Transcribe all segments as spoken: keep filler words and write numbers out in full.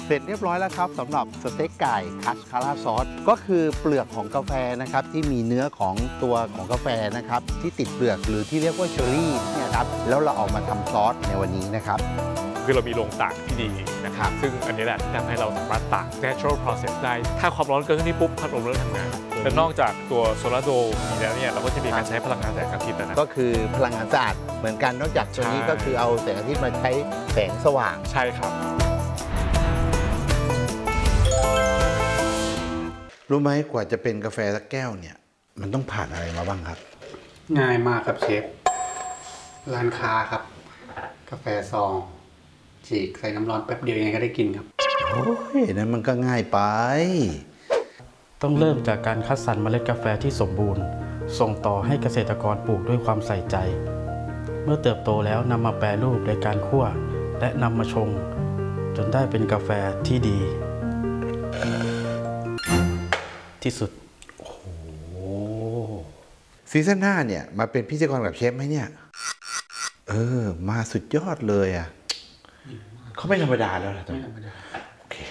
เสร็จเรียบร้อยแล้วครับสำหรับสเต็กไก่คัสคาร่าซอสก็คือเปลือกของกาแฟนะครับที่มีเนื้อของตัวของกาแฟนะครับที่ติดเปลือกหรือที่เรียกว่าเชอร์รี่เนี่ยครับแล้วเราเอามาทำซอสในวันนี้นะครับคือเรามีโรงตากที่ดีนะครับซึ่งอันนี้แหละที่ทำให้เราสามารถตาก natural process ได้ถ้าความร้อนเกินที่ปุ๊บพัดลมเริ่มทำงานและนอกจากตัวโซลาร์โดมมีแล้วเนี่ยเราก็จะมีการใช้พลังงานแสงอาทิตย์นะก็คือพลังงานสะอาดเหมือนกันนอกจากตัวนี้ก็คือเอาแสงอาทิตย์มาใช้แสงสว่างใช่ครับรู้ไหมกว่าจะเป็นกาแฟสักแก้วเนี่ยมันต้องผ่านอะไรมาบ้างครับง่ายมากครับเชฟร้านค้าครับกาแฟซองฉีกใส่น้ำร้อนแป๊บเดียวยังไงก็ได้กินครับโอ้ยนั่นมันก็ง่ายไปต้องเริ่มจากการคัดสรรเมล็ดกาแฟที่สมบูรณ์ส่งต่อให้เกษตรกรปลูกด้วยความใส่ใจเมื่อเติบโตแล้วนำมาแปรรูปในการคั่วและนำมาชงจนได้เป็นกาแฟที่ดีที่สุดโอ้โหซีซั่นหน้าเนี่ยมาเป็นพิธีกรกับเชฟไหมเนี่ยเออมาสุดยอดเลยอ่ะเขาไม่ธรรมดาแล้วนะไม่ธรรมดาโอเค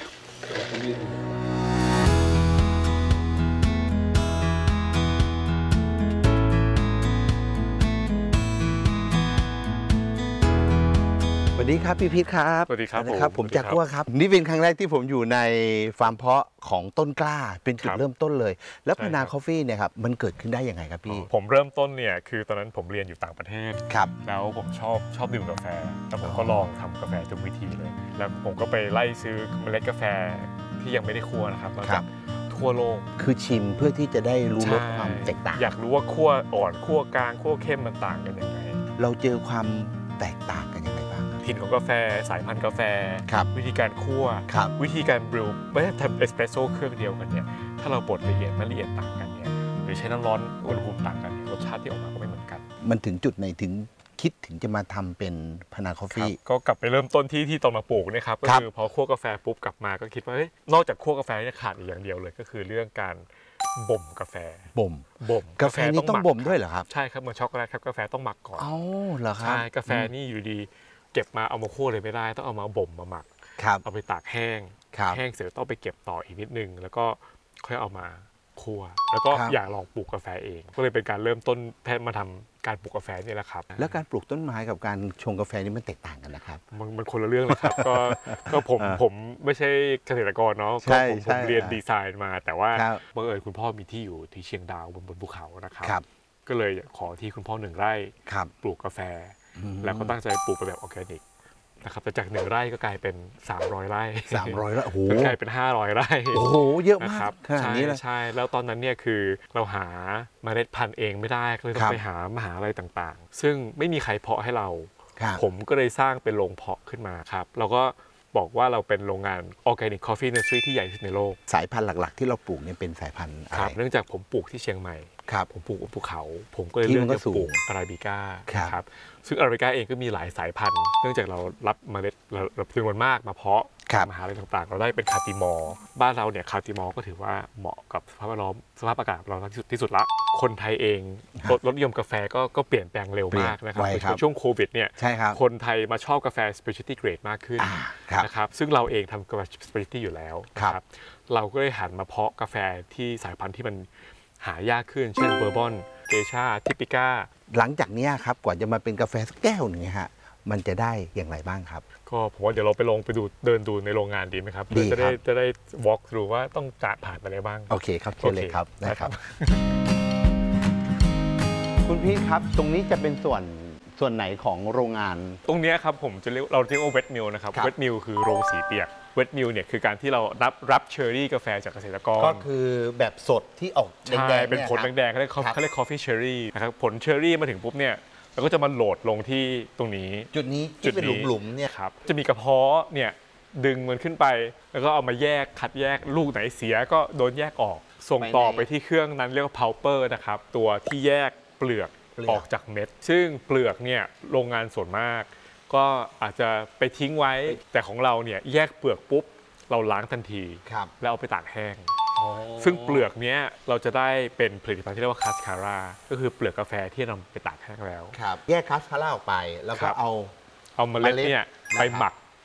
สวัสดีครับพี่พิษครับสวัสดีครับนะครับผมจากกัวครับนี่เป็นครั้งแรกที่ผมอยู่ในฟาร์มเพาะของต้นกล้าเป็นจุดเริ่มต้นเลยแล้วพนาคอฟฟี่เนี่ยครับมันเกิดขึ้นได้ยังไงครับพี่ผมเริ่มต้นเนี่ยคือตอนนั้นผมเรียนอยู่ต่างประเทศครับแล้วผมชอบชอบดื่มกาแฟแล้วผมก็ลองทำกาแฟทุกวิธีเลยแล้วผมก็ไปไล่ซื้อเมล็ดกาแฟที่ยังไม่ได้คั่วนะครับมาจากทั่วโลกคือชิมเพื่อที่จะได้รู้รสความแตกต่างอยากรู้ว่าคั่วอ่อนคั่วกลางคั่วเข้มมันต่างกันยังไงเราเจอความแตกต่างกันยังไงบ้างถิ่นของกาแฟสายพันธุ์กาแฟวิธีการคั่ววิธีการบรูไม่ใช่ทำเอสเปรสโซ่เครื่องเดียวกันเนี่ยถ้าเราบดละเอียดมันละเอียดต่างกันเนี่ยหรือใช้น้ำร้อนอุณหภูมิต่างกันรสชาติที่ออกมาก็ไม่เหมือนกันมันถึงจุดไหนถึงคิดถึงจะมาทำเป็นพนาคอฟฟี่ก็กลับไปเริ่มต้นที่ที่ตอนมาปลูกเนี่ยครับก็คือพอคั่วกาแฟปุ๊บกลับมาก็คิดว่านอกจากคั่วกาแฟเนี่ยขาดอีกอย่างเดียวเลยก็คือเรื่องการบ่มกาแฟบ่มบ่มกาแฟนี้ต้องบ่มด้วยเหรอครับใช่ครับเหมือนช็อกโกแลตครับกาแฟต้องหมักก่อนอ๋อเหรอครับใช่กาแฟนี่อยู่ดีเก็บมาเอามาคั่วเลยไม่ได้ต้องเอามาบ่มมาหมักเอาไปตากแห้งแห้งเสร็จต้องไปเก็บต่ออีกนิดนึงแล้วก็ค่อยเอามาคั่วแล้วก็อยากลองปลูกกาแฟเองก็เลยเป็นการเริ่มต้นแพทย์มาทำการปลูกกาแฟนี่แหละครับแล้วการปลูกต้นไม้กับการชงกาแฟนี่มันแตกต่างกันนะครับมันมันคนละเรื่องเลยครับก็ก็ผมผมไม่ใช่เกษตรกรเนาะก็ผมผมเรียนดีไซน์มาแต่ว่าบังเอิญคุณพ่อมีที่อยู่ที่เชียงดาวบนบนภูเขานะครับก็เลยขอที่คุณพ่อหนึ่งไร่ปลูกกาแฟแล้วก็ตั้งใจปลูกไปแบบออร์แกนิกนะครับแต่จากหนึ่งไร่ก็กลายเป็นสามร้อยไร่สามร้อยไร่โอ้โหกลายเป็นห้าร้อยไร่โอ้โหเยอะมากใช่ใช่แล้วตอนนั้นเนี่ยคือเราหาเมล็ดพันธุ์เองไม่ได้ก็เลยต้องไปหามหาลัยต่างๆซึ่งไม่มีใครเพาะให้เราผมก็เลยสร้างเป็นโรงเพาะขึ้นมาครับเราก็บอกว่าเราเป็นโรงงาน Organic Coffee Nursery ที่ใหญ่ที่สุดในโลกสายพันธุ์หลักๆที่เราปลูกเนี่ยเป็นสายพันธุ์อะไรครับเนื่องจากผมปลูกที่เชียงใหม่ครับผมปลูกบนภูเขาผมก็เลยเลือกจะปลูกอาราบิก้าครับซึ่งอาราบิก้าเองก็มีหลายสายพันธุ์เนื่องจากเรารับเมล็ดเรารับจำนวนมากมาเพาะมหาลัยต่างๆเราได้เป็นคาติมอร์บ้านเราเนี่ยคาติมอร์ก็ถือว่าเหมาะกับสภาพแวดล้อมสภาพอากาศเราที่สุดที่สุดละคนไทยเองรสนิยมกาแฟก็ก็เปลี่ยนแปลงเร็วมากนะครับในช่วงโควิดเนี่ยคนไทยมาชอบกาแฟ specialty grade มากขึ้นนะครับซึ่งเราเองทำกาแฟ specialty อยู่แล้วครับเราก็เลยหันมาเพาะกาแฟที่สายพันธุ์ที่มันหายากขึ้นเช่นเบอร์บอนเกชาทิปิก้าหลังจากนี้ครับกว่าจะมาเป็นกาแฟสักแก้วหนึ่งฮะมันจะได้อย่างไรบ้างครับก็ผมว่าเดี๋ยวเราไปลงไปดูเดินดูในโรงงานดีไหมครับดีจะได้จะได้ walk through ว่าต้องจ่าผ่านอะไรบ้างโอเคครับเชิญเลยครับนะครับคุณพี่ครับตรงนี้จะเป็นส่วนส่วนไหนของโรงงานตรงนี้ครับผมจะเรียกเราเรียกว่าเวทมิลนะครับเวทมิลคือโรงสีเปียกเวทมิลเนี่ยคือการที่เรารับรับเชอร์รี่กาแฟจากเกษตรกรก็คือแบบสดที่ออกแดงๆเป็นผลแดงๆเขาเรียกเขาเรียกคอฟฟี่เชอร์รี่นะครับผลเชอร์รี่มาถึงปุ๊บเนี่ยเราก็จะมาโหลดลงที่ตรงนี้จุดนี้จุดเป็นหลุมๆเนี่ยครับจะมีกระเพาะเนี่ยดึงมันขึ้นไปแล้วก็เอามาแยกคัดแยกลูกไหนเสียก็โดนแยกออกส่งต่อไปที่เครื่องนั้นเรียกว่า pulper นะครับตัวที่แยกเปลือกออกจากเม็ดซึ่งเปลือกเนี่ยโรงงานส่วนมากก็อาจจะไปทิ้งไว้แต่ของเราเนี่ยแยกเปลือกปุ๊บเราล้างทันทีแล้วเอาไปตากแห้งซึ่งเปลือกเนี้ยเราจะได้เป็นผลิตภัณฑ์ที่เรียกว่าคัสคาร่าก็คือเปลือกกาแฟที่นำไปตากแห้งแล้วแยกคัสคาร่าออกไปแล้วก็เอาเอาเมล็ดเนี่ยไปหมัก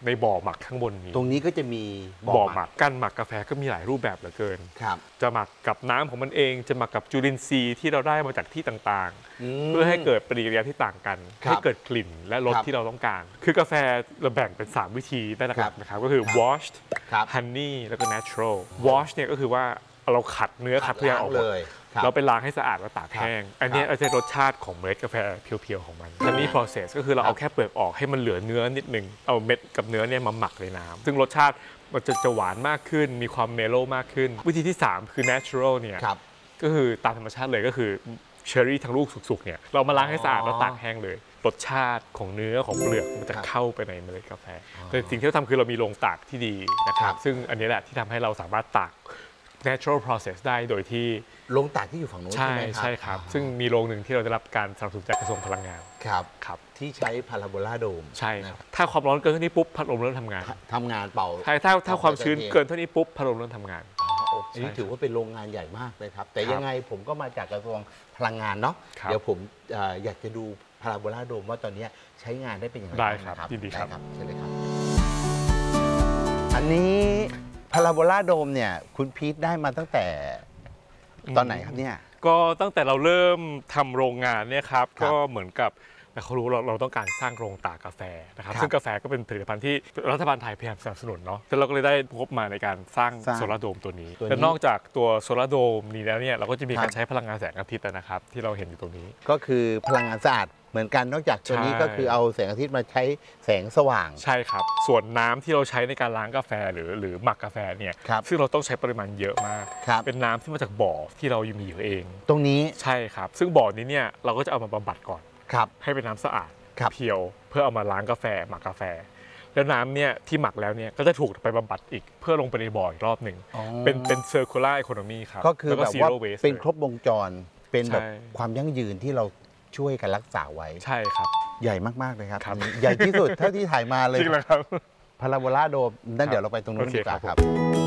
ในบ่อหมักข้างบนนี้ตรงนี้ก็จะมีบ่อหมักการหมักกาแฟก็มีหลายรูปแบบเหลือเกินครับจะหมักกับน้ำของมันเองจะหมักกับจุลินทรีย์ที่เราได้มาจากที่ต่างๆ เพื่อให้เกิดปฏิกิริยาที่ต่างกันให้เกิดกลิ่นและรสที่เราต้องการ คือกาแฟเราแบ่งเป็นสามวิธีได้หลักๆนะครับก็คือ washed honey แล้วก็ natural wash เนี่ยก็คือว่าเราขัดเนื้อขัดทุกอย่างออกเลยเราไปล้างให้สะอาดแล้วตากแห้งอันนี้เราจะรสชาติของเมล็ดกาแฟเพียวๆของมัน honey process ก็คือเราเอาแค่เปลือกออกให้มันเหลือเนื้อนิดนึงเอาเม็ดกับเนื้อเนี่ยมาหมักในน้ำซึ่งรสชาติมันจะจะหวานมากขึ้นมีความเมโล่มากขึ้นวิธีที่สามคือ natural เนี่ยก็คือตามธรรมชาติเลยก็คือเชอร์รี่ทั้งลูกสุกๆเนี่ยเรามาล้างให้สะอาดแล้วตากแห้งเลยรสชาติของเนื้อของเปลือกมันจะเข้าไปในเมล็ดกาแฟแต่สิ่งที่เราทำคือเรามีโรงตากที่ดีนะครับซึ่งอันนี้แหละที่ทำให้เราสามารถตาก natural process ได้โดยที่โรงตากที่อยู่ฝั่งโน้นใช่ไหมครับใช่ครับซึ่งมีโรงหนึ่งที่เราได้รับการสนับสนุนจากกระทรวงพลังงานครับครับที่ใช้พาราโบลาโดมใช่ครับถ้าความร้อนเกินเท่านี้ปุ๊บพัดลมเริ่มทำงานทำงานเป่าใช่ถ้าถ้าความชื้นเกินเท่านี้ปุ๊บพัดลมเริ่มทำงานอันนี้ถือว่าเป็นโรงงานใหญ่มากเลยครับแต่ยังไงผมก็มาจากกระทรวงพลังงานเนาะเดี๋ยวผมอยากจะดูพาราโบลาโดมว่าตอนนี้ใช้งานได้เป็นยังไงได้ครับยินดีครับเชิญเลยครับอันนี้พาราโบลาโดมเนี่ยคุณพีทได้มาตั้งแต่ตอนไหนครับเนี่ยก็ตั้งแต่เราเริ่มทำโรงงานเนี่ยครับก็เหมือนกับเขารู้เราเราต้องการสร้างโรงตากกาแฟนะครับซึ่งกาแฟก็เป็นผลิตภัณฑ์ที่รัฐบาลไทยพยายามสนับสนุนเนาะแล้วเราก็เลยได้งบมาในการสร้างโซลาร์โดมตัวนี้และนอกจากตัวโซลาร์โดมนี้แล้วเนี่ยเราก็จะมีการใช้พลังงานแสงอาทิตย์นะครับที่เราเห็นอยู่ตรงนี้ก็คือพลังงานสะอาดเหมือนกันนอกจากตัวนี้ก็คือเอาแสงอาทิตย์มาใช้แสงสว่างใช่ครับส่วนน้ำที่เราใช้ในการล้างกาแฟหรือหรือหมักกาแฟเนี่ยซึ่งเราต้องใช้ปริมาณเยอะมากเป็นน้ำที่มาจากบ่อที่เรามีอยู่เองตรงนี้ใช่ครับซึ่งบ่อนี้เนี่ยเราก็จะเอามาบำบัดก่อนให้เป็นน้ำสะอาดเพียวเพื่อเอามาล้างกาแฟหมักกาแฟแล้วน้ำเนี่ยที่หมักแล้วเนี่ยก็จะถูกไปบำบัดอีกเพื่อลงไปในบ่ออีกรอบหนึ่งเป็นเป็น circular economy ครับก็คือแบบว่าเป็นครบวงจรเป็นแบบความยั่งยืนที่เราช่วยกันรักษาไว้ใช่ครับใหญ่มากๆเลยครับใหญ่ที่สุดเท่าที่ถ่ายมาเลยจริงเลยครับพาราโบลาโดมนั่นเดี๋ยวเราไปตรงนู้นดีกว่าครับ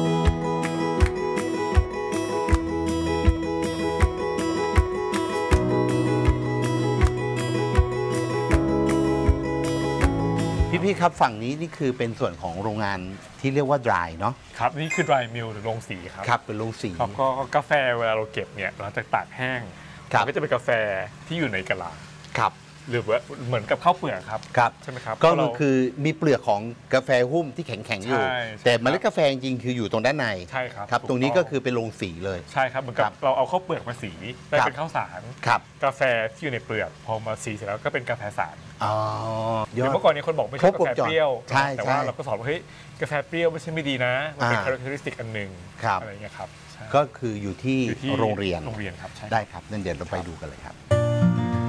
พี่ๆครับฝั่งนี้นี่คือเป็นส่วนของโรงงานที่เรียกว่า dry เนาะครับนี่คือ dry mill หรือโรงสีครับครับเป็นโรงสีครับก็กาแฟเวลาเราเก็บเนี่ยหลังจากตากแห้งก็จะเป็นกาแฟที่อยู่ในกะลาครับหรือว่าเหมือนกับข้าวเปลือกครับครับใช่ไหมครับก็คือมีเปลือกของกาแฟหุ้มที่แข็งๆอยู่แต่เมล็ดกาแฟจริงๆคืออยู่ตรงด้านในใช่ครับครับตรงนี้ก็คือเป็นโรงสีเลยใช่ครับเหมือนกับเราเอาข้าวเปลือกมาสีได้เป็นข้าวสารกาแฟที่อยู่ในเปลือกพอมาสีเสร็จแล้วก็เป็นกาแฟสารอ๋อเมื่อก่อนนี้คนบอกไม่ใช่กาแฟเปรี้ยวแต่ว่าเราก็สอนว่าเฮ้ยกาแฟเปรี้ยวไม่ใช่ไม่ดีนะมันเป็นคุณลักษณะอันหนึ่งอะไรเงี้ยครับก็คืออยู่ที่โรงเรียนโรงเรียนครับได้ครับนั่นเดี๋ยวเราไปดูกันเลยครับ